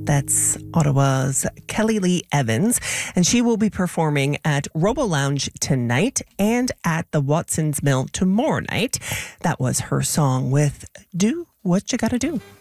That's Ottawa's Kelly Lee Evans, and she will be performing at Robo Lounge tonight and at the Watson's Mill tomorrow night. That was her song with Do What You Gotta Do.